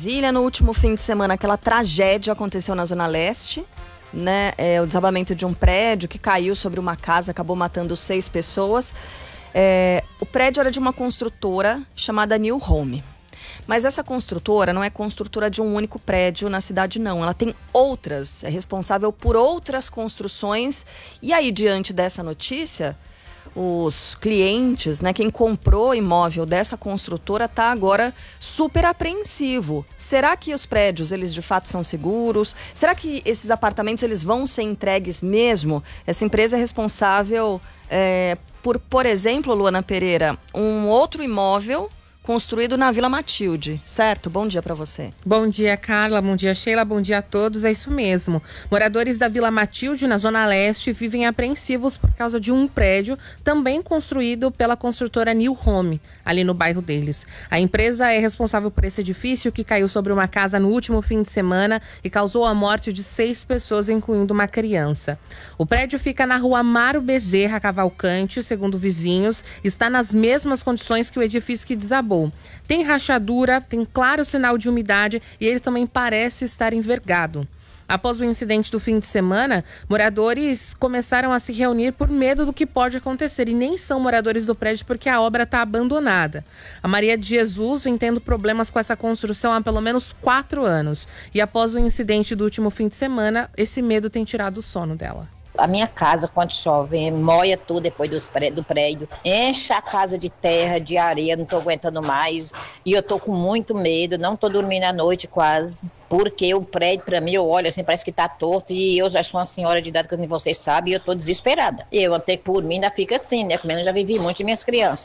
Brasília. No último fim de semana, aquela tragédia aconteceu na Zona Leste, né? O desabamento de um prédio que caiu sobre uma casa, acabou matando 6 pessoas. O prédio era de uma construtora chamada New Home. Mas essa construtora não é construtora de um único prédio na cidade, não. Ela tem outras, é responsável por outras construções. E aí, diante dessa notícia, os clientes, né, quem comprou imóvel dessa construtora está agora super apreensivo. Será que os prédios, eles de fato são seguros? Será que esses apartamentos, eles vão ser entregues mesmo? Essa empresa é responsável por exemplo, Luana Pereira, um outro imóvel construído na Vila Matilde, certo? Bom dia para você. Bom dia, Carla. Bom dia, Sheila. Bom dia a todos. É isso mesmo. Moradores da Vila Matilde, na Zona Leste, vivem apreensivos por causa de um prédio também construído pela construtora New Home, ali no bairro deles. A empresa é responsável por esse edifício que caiu sobre uma casa no último fim de semana e causou a morte de 6 pessoas, incluindo uma criança. O prédio fica na rua Amaro Bezerra Cavalcante, segundo vizinhos, está nas mesmas condições que o edifício que desabou. Tem rachadura, tem claro sinal de umidade e ele também parece estar envergado. Após o incidente do fim de semana, moradores começaram a se reunir por medo do que pode acontecer e nem são moradores do prédio porque a obra está abandonada. A Maria de Jesus vem tendo problemas com essa construção há pelo menos 4 anos e após o incidente do último fim de semana, esse medo tem tirado o sono dela. A minha casa, quando chove, moia tudo depois do prédio, enche a casa de terra, de areia, não tô aguentando mais. E eu tô com muito medo, não tô dormindo à noite quase, porque o prédio, pra mim, eu olho assim, parece que tá torto. E eu já sou uma senhora de idade, como vocês sabem, e eu tô desesperada. Eu até por mim ainda fica assim, né? Como eu já vivi muito de minhas crianças.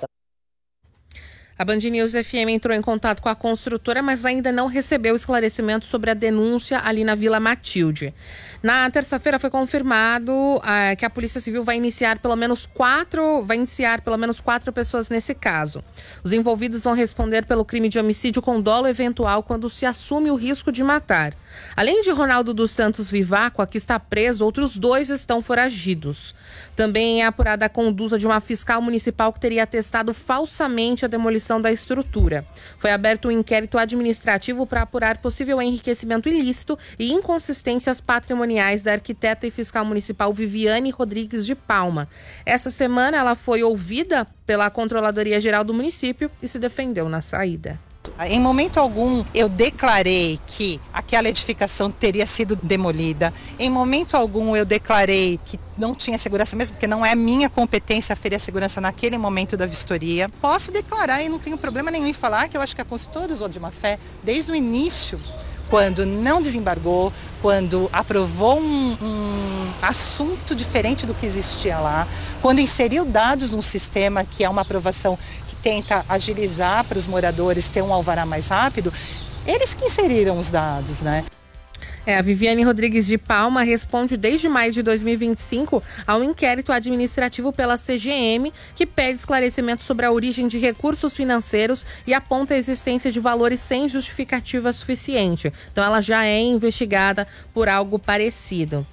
A Band News FM entrou em contato com a construtora, mas ainda não recebeu esclarecimento sobre a denúncia ali na Vila Matilde. Na terça-feira foi confirmado que a Polícia Civil vai iniciar pelo menos 4 pessoas nesse caso. Os envolvidos vão responder pelo crime de homicídio com dolo eventual quando se assume o risco de matar. Além de Ronaldo dos Santos Viváqua, que está preso, outros 2 estão foragidos. Também é apurada a conduta de uma fiscal municipal que teria atestado falsamente a demolição da estrutura. Foi aberto um inquérito administrativo para apurar possível enriquecimento ilícito e inconsistências patrimoniais da arquiteta e fiscal municipal Viviane Rodrigues de Palma. Essa semana ela foi ouvida pela Controladoria Geral do município e se defendeu na saída. Em momento algum eu declarei que aquela edificação teria sido demolida. Em momento algum eu declarei que não tinha segurança mesmo, porque não é minha competência aferir a segurança naquele momento da vistoria. Posso declarar e não tenho problema nenhum em falar que eu acho que a consultora usou de má fé desde o início, quando não desembargou, quando aprovou um assunto diferente do que existia lá, quando inseriu dados num sistema que é uma aprovação que tenta agilizar para os moradores ter um alvará mais rápido, eles que inseriram os dados, né? A Viviane Rodrigues de Palma responde desde maio de 2025 ao inquérito administrativo pela CGM, que pede esclarecimento sobre a origem de recursos financeiros e aponta a existência de valores sem justificativa suficiente. Então ela já é investigada por algo parecido.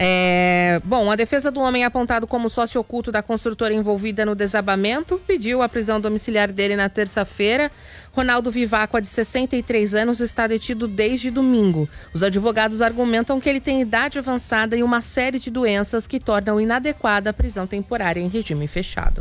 A defesa do homem apontado como sócio oculto da construtora envolvida no desabamento pediu a prisão domiciliar dele na terça-feira. Ronaldo Viváqua, de 63 anos, está detido desde domingo. Os advogados argumentam que ele tem idade avançada e uma série de doenças que tornam inadequada a prisão temporária em regime fechado.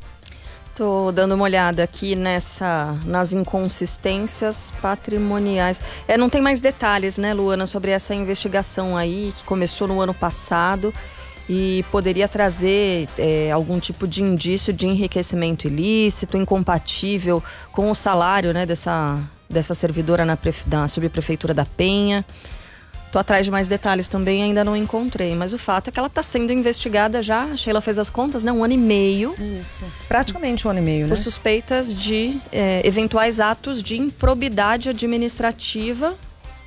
Tô dando uma olhada aqui nas inconsistências patrimoniais. Não tem mais detalhes, né, Luana, sobre essa investigação aí que começou no ano passado e poderia trazer algum tipo de indício de enriquecimento ilícito, incompatível com o salário, né, dessa servidora na subprefeitura da Penha. Tô atrás de mais detalhes também, ainda não encontrei. Mas o fato é que ela está sendo investigada já, a Sheila fez as contas, né? 1 ano e meio. Isso, praticamente 1 ano e meio, né? Por suspeitas de eventuais atos de improbidade administrativa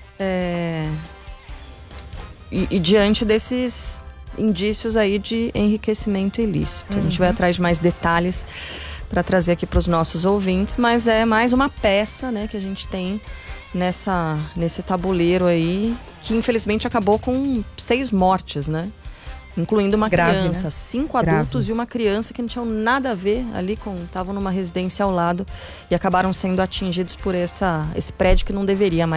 e diante desses indícios aí de enriquecimento ilícito. A gente vai atrás de mais detalhes para trazer aqui para os nossos ouvintes, mas é mais uma peça, né, que a gente tem nesse tabuleiro aí, que infelizmente acabou com 6 mortes, né? Incluindo uma criança, né? 5 adultos e uma criança que não tinham nada a ver ali, estavam numa residência ao lado e acabaram sendo atingidos por esse prédio que não deveria mais